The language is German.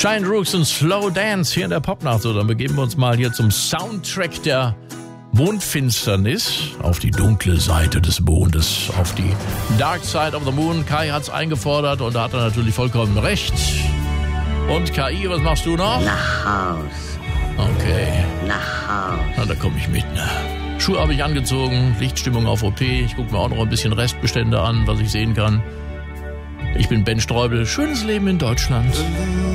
Giant Rooks und Slow Dance hier in der Popnacht. So, dann begeben wir uns mal hier zum Soundtrack der Mondfinsternis auf die dunkle Seite des Mondes, auf die Dark Side of the Moon. Kai hat's eingefordert und da hat er natürlich vollkommen recht. Und KI, was machst du noch? Nach Haus. Okay. Nach Haus. Na, da komme ich mit, ne? Schuhe habe ich angezogen, Lichtstimmung auf OP. Ich gucke mir auch noch ein bisschen Restbestände an, was ich sehen kann. Ich bin Ben Streubel. Schönes Leben in Deutschland.